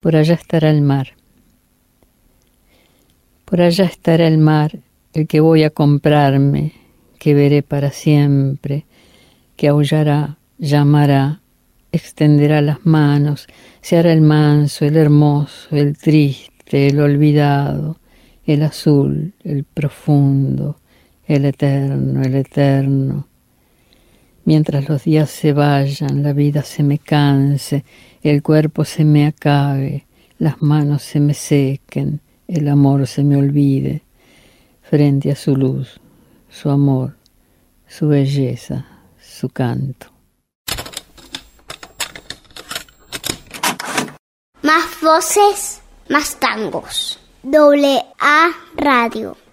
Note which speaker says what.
Speaker 1: por allá estará el mar. Por allá estará el mar, el que voy a comprarme, que veré para siempre, que aullará, llamará, extenderá las manos, se hará el manso, el hermoso, el triste, el olvidado, el azul, el profundo, el eterno. Mientras los días se vayan, la vida se me canse, el cuerpo se me acabe, las manos se me sequen, el amor se me olvide, frente a su luz, su amor, su belleza, su canto.
Speaker 2: Más voces, más tangos. AA Radio.